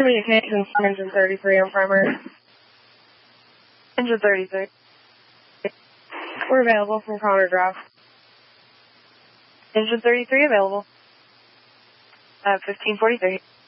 Communications, engine 33 on primary. Engine 36. We're available from Connor Drive. Engine 33 available. 1543.